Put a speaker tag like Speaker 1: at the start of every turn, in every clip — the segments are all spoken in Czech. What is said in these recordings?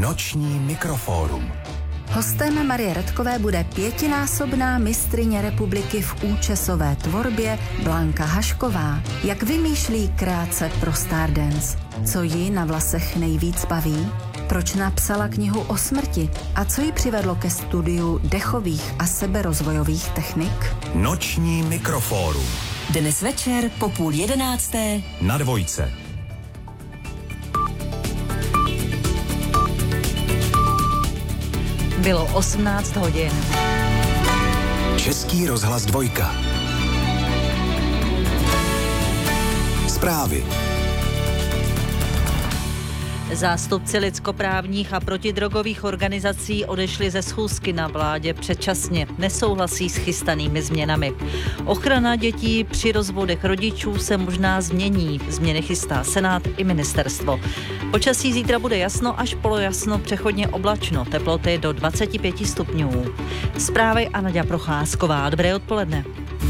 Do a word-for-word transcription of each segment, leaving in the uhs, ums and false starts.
Speaker 1: Noční mikrofórum.
Speaker 2: Hostem Marie Redkové bude pětinásobná mistryně republiky v účesové tvorbě Blanka Hašková. Jak vymýšlí krátce pro Stardance? Co ji na vlasech nejvíc baví? Proč napsala knihu o smrti? A co ji přivedlo ke studiu dechových a seberozvojových technik?
Speaker 1: Noční mikrofórum.
Speaker 3: Dnes večer po půl jedenácté
Speaker 1: na Dvojce.
Speaker 4: Bylo osmnáct hodin.
Speaker 1: Český rozhlas Dvojka. Zprávy.
Speaker 4: Zástupci lidskoprávních a protidrogových organizací odešli ze schůzky na vládě předčasně. Nesouhlasí s chystanými změnami. Ochrana dětí při rozvodech rodičů se možná změní. Změny chystá Senát i ministerstvo. Počasí zítra bude jasno až polojasno, přechodně oblačno. Teploty do dvacet pět stupňů. Zprávy a Naďa Procházková. Dobré odpoledne.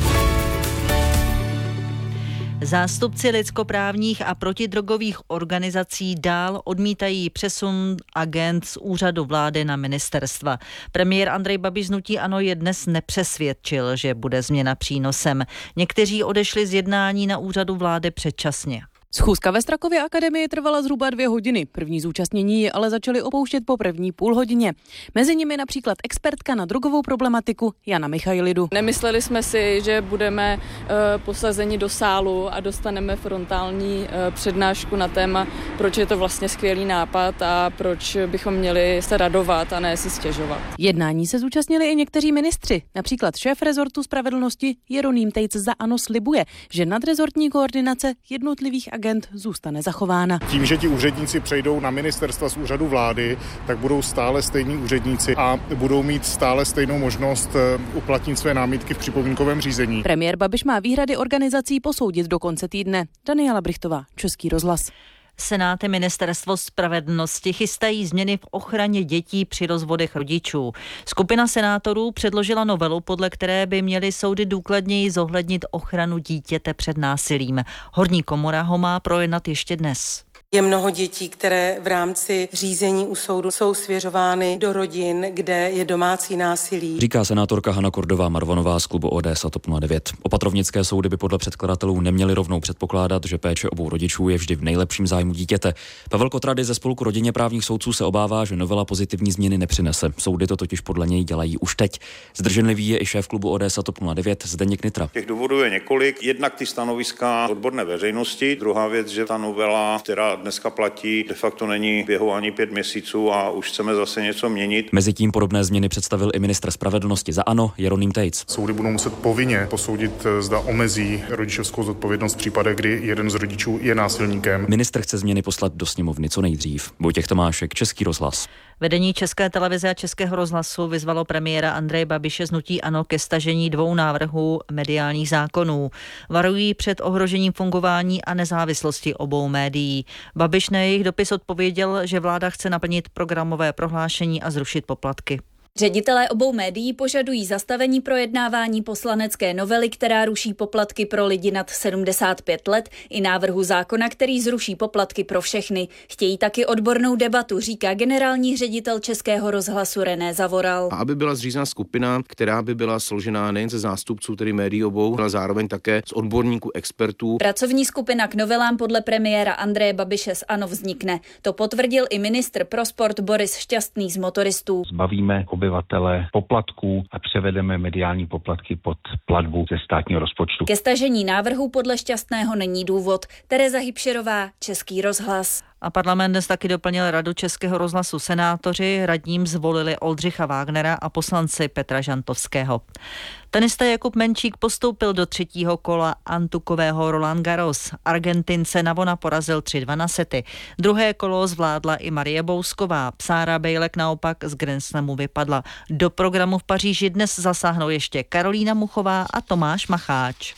Speaker 4: Zástupci lidskoprávních a protidrogových organizací dál odmítají přesun agent z úřadu vlády na ministerstva. Premiér Andrej Babiš z hnutí ANO je dnes nepřesvědčil, že bude změna přínosem. Někteří odešli z jednání na úřadu vlády předčasně.
Speaker 5: Schůzka ve Strakově akademii trvala zhruba dvě hodiny. První zúčastnění ji ale začali opouštět po první půl hodině. Mezi nimi například expertka na drogovou problematiku Jana Michailidu.
Speaker 6: Nemysleli jsme si, že budeme uh, posazeni do sálu a dostaneme frontální uh, přednášku na téma, proč je to vlastně skvělý nápad a proč bychom měli se radovat a ne si stěžovat.
Speaker 5: Jednání se zúčastnili i někteří ministři. Například šéf rezortu spravedlnosti Jeroným Tejc za ANO slibuje, že nadrezortní koordinace jednotlivých agent zůstane zachována.
Speaker 7: Tím, že ti úředníci přejdou na ministerstva z úřadu vlády, tak budou stále stejní úředníci a budou mít stále stejnou možnost uplatnit své námitky v připomínkovém řízení.
Speaker 5: Premiér Babiš má výhrady organizací posoudit do konce týdne. Daniela Brichtová, Český rozhlas.
Speaker 4: Senát a ministerstvo spravedlnosti chystají změny v ochraně dětí při rozvodech rodičů. Skupina senátorů předložila novelu, podle které by měly soudy důkladněji zohlednit ochranu dítěte před násilím. Horní komora ho má projednat ještě dnes.
Speaker 8: Je mnoho dětí, které v rámci řízení u soudu jsou svěřovány do rodin, kde je domácí násilí.
Speaker 9: Říká senátorka Hana Kordová Marvanová z klubu O D S a TOP nula devět. Opatrovnické soudy by podle předkladatelů neměly rovnou předpokládat, že péče obou rodičů je vždy v nejlepším zájmu dítěte. Pavel Kotrady ze spolku rodině právních soudců se obává, že novela pozitivní změny nepřinese. Soudy to totiž podle něj dělají už teď. Zdrženlivý je i šéf klubu O D S a TOP nula devět Zdeněk Nytra.
Speaker 10: Těch důvodů je několik. Jednak ty stanoviska odborné veřejnosti, druhá věc, že ta novela, která dneska platí, de facto není v běhu ani pět měsíců a už chceme zase něco měnit.
Speaker 9: Mezitím podobné změny představil i ministr spravedlnosti za ANO Jeroným Tejc.
Speaker 7: Soudy budou muset povinně posoudit, zda omezí rodičovskou zodpovědnost v případech, kdy jeden z rodičů je násilníkem.
Speaker 9: Ministr chce změny poslat do sněmovny co nejdřív. Vojtěch Tomášek, Český rozhlas.
Speaker 4: Vedení České televize a Českého rozhlasu vyzvalo premiéra Andreje Babiše z hnutí ANO ke stažení dvou návrhů mediálních zákonů. Varují před ohrožením fungování a nezávislosti obou médií. Babiš na jejich dopis odpověděl, že vláda chce naplnit programové prohlášení a zrušit poplatky.
Speaker 11: Ředitelé obou médií požadují zastavení projednávání poslanecké novely, která ruší poplatky pro lidi nad sedmdesát pět let, i návrhu zákona, který zruší poplatky pro všechny. Chtějí taky odbornou debatu, říká generální ředitel Českého rozhlasu René Zavoral.
Speaker 12: A aby byla zřízena skupina, která by byla složená nejen ze zástupců, tedy médií obou, ale zároveň také z odborníků, expertů.
Speaker 11: Pracovní skupina k novelám podle premiéra Andreje Babiše z ANO vznikne. To potvrdil i ministr pro sport Boris Šťastný z Motoristů.
Speaker 13: Zbavíme obyvatele poplatků a převedeme mediální poplatky pod platbu ze státního rozpočtu.
Speaker 11: Ke stažení návrhu podle Šťastného není důvod. Tereza Hybšerová, Český rozhlas.
Speaker 4: A parlament dnes taky doplnil radu Českého rozhlasu. Senátoři radním zvolili Oldřicha Wagnera a poslanci Petra Žantovského. Tenista Jakub Menčík postoupil do třetího kola antukového Roland Garros. Argentince Navona porazil tři dva na sety. Druhé kolo zvládla i Marie Bousková. Sára Bejlek naopak z Grand Slamu vypadla. Do programu v Paříži dnes zasáhnou ještě Karolína Muchová a Tomáš Macháč.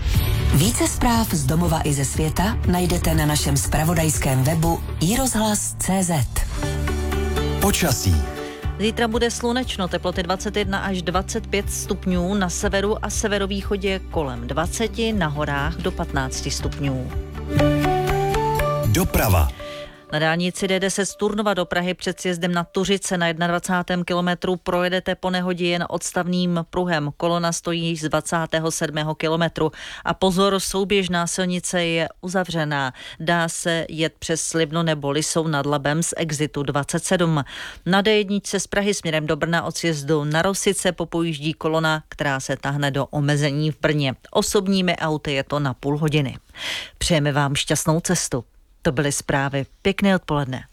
Speaker 3: Více zpráv z domova i ze světa najdete na našem zpravodajském webu i rozhlas tečka cé zet.
Speaker 1: Počasí.
Speaker 4: Zítra bude slunečno, teploty dvacet jedna až dvacet pět stupňů, na severu a severovýchodě kolem dvacet, na horách do patnáct stupňů.
Speaker 1: Doprava.
Speaker 4: Na dálnici D deset z Turnova do Prahy před sjezdem na Tuřice na dvacátém prvním kilometru projedete po nehodě jen odstavným pruhem. Kolona stojí již z dvacátého sedmého kilometru. A pozor, souběžná silnice je uzavřená. Dá se jet přes Slibno nebo Lisou nad Labem z exitu dvacet sedm. Na D jedna z Prahy směrem do Brna od sjezdu na Rosice popojíždí kolona, která se tahne do omezení v Brně. Osobními auty je to na půl hodiny. Přejeme vám šťastnou cestu. To byly zprávy. Pěkné odpoledne.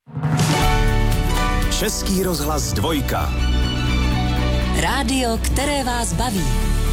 Speaker 1: Český rozhlas dvojka.
Speaker 3: Rádio, které vás baví.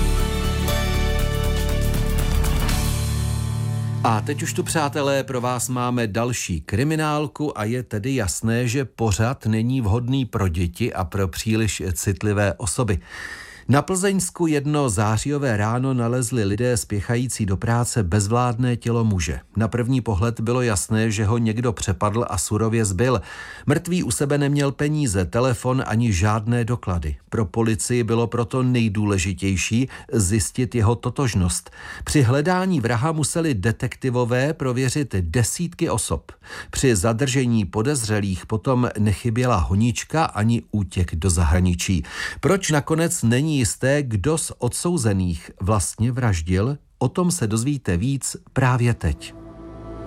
Speaker 14: A teď už tu, přátelé, pro vás máme další kriminálku a je tedy jasné, že pořad není vhodný pro děti a pro příliš citlivé osoby. Na Plzeňsku jedno zářijové ráno nalezli lidé spěchající do práce bezvládné tělo muže. Na první pohled bylo jasné, že ho někdo přepadl a surově zbyl. Mrtvý u sebe neměl peníze, telefon ani žádné doklady. Pro policii bylo proto nejdůležitější zjistit jeho totožnost. Při hledání vraha museli detektivové prověřit desítky osob. Při zadržení podezřelých potom nechyběla honička ani útěk do zahraničí. Proč nakonec není jisté, kdo z odsouzených vlastně vraždil? O tom se dozvíte víc právě teď.